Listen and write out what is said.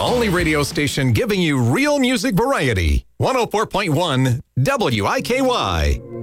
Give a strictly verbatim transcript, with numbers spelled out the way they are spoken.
only radio station giving you real music variety. one oh four point one W I K Y.